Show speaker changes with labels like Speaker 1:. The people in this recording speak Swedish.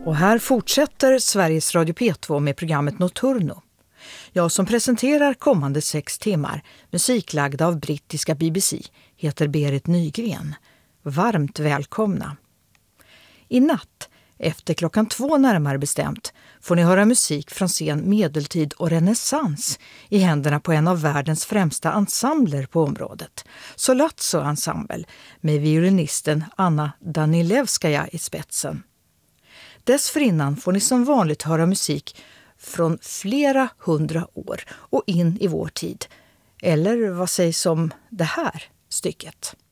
Speaker 1: Och här fortsätter Sveriges Radio P2 med programmet Notturno. Jag som presenterar kommande 6 timmar, musiklagda av brittiska BBC, heter Berit Nygren. Varmt välkomna. I natt, efter klockan 2 närmare bestämt, får ni höra musik från sen medeltid och renässans i händerna på en av världens främsta ensembler på området, Solazzo Ensemble, med violinisten Anna Danilevskaja i spetsen. Dessförinnan får ni som vanligt höra musik från flera 100 år och in i vår tid. Eller vad sägs om det här stycket?